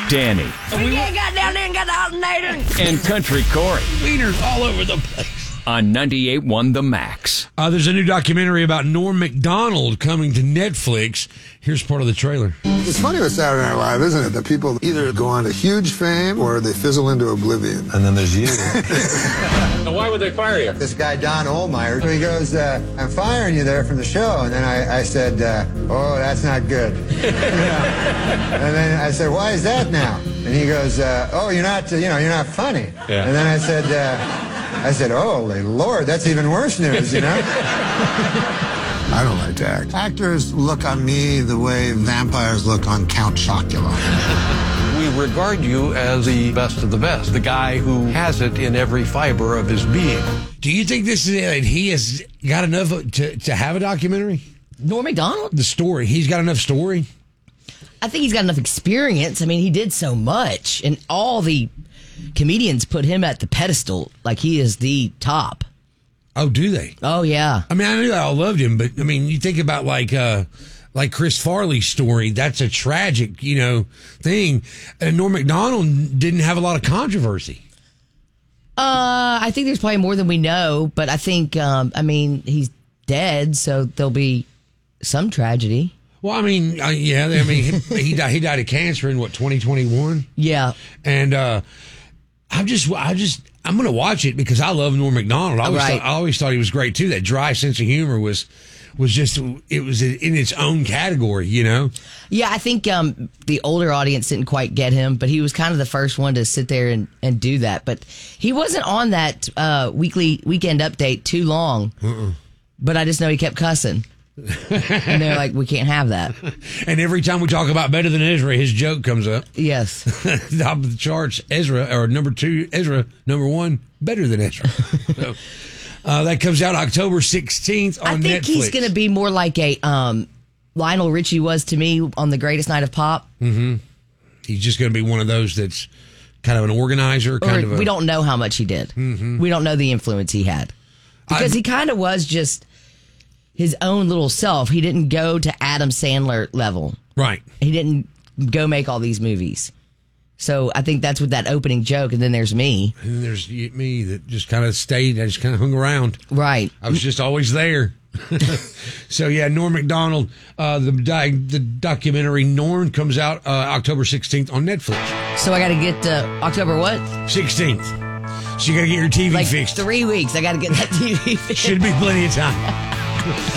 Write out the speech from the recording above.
Danny. We ain't got down there and got the alternator. And Country Corey. Wieners all over the place. On 98.1 The Max. There's a new documentary about Norm Macdonald coming to Netflix. Here's part of the trailer. It's funny with Saturday Night Live, isn't it? That people either go on to huge fame or they fizzle into oblivion. And then there's you. Why would they fire you? This guy, Don Ohlmeyer, he goes, I'm firing you there from the show. And then I said, oh, that's not good. And then I said, why is that now? And he goes, oh, you're not funny. Yeah. And then I said, holy Lord, that's even worse news, you know? I don't like to act. Actors look on me the way vampires look on Count Chocula. We regard you as the best of the best, the guy who has it in every fiber of his being. Do you think this is it? He has got enough to have a documentary? Norm Macdonald? The story. He's got enough story? I think he's got enough experience. I mean, he did so much, and all the comedians put him at the pedestal like he is the top. Oh, do they? Oh, yeah. I mean, I knew I loved him, but I mean, you think about like Chris Farley's story. That's a tragic, thing. And Norm Macdonald didn't have a lot of controversy. I think there's probably more than we know, but I think, he's dead, so there'll be some tragedy. Well, I mean, he died of cancer in 2021. Yeah. And I'm going to watch it because I love Norm Macdonald. I always thought he was great too. That dry sense of humor was just, it was in its own category, Yeah, I think the older audience didn't quite get him, but he was kind of the first one to sit there and do that. But he wasn't on that weekend update too long. But I just know he kept cussing. And they're like, we can't have that. And every time we talk about Better Than Ezra, his joke comes up. Yes. Top of the charts, Ezra, or number 2, Ezra, number 1, Better Than Ezra. So, that comes out October 16th on Netflix. I think he's going to be more like a Lionel Richie was to me on The Greatest Night of Pop. Mm-hmm. He's just going to be one of those that's kind of an organizer. We don't know how much he did. Mm-hmm. We don't know the influence he had. Because he kind of was just his own little self. He didn't go to Adam Sandler level. Right. He didn't go make all these movies. So I think that's with that opening joke. And then there's me. And then there's me that just kind of stayed. I just kind of hung around. Right. I was just always there. So, yeah, Norm Macdonald, the documentary Norm comes out October 16th on Netflix. So I got to get October what? 16th. So you got to get your TV fixed. 3 weeks. I got to get that TV fixed. Should be plenty of time.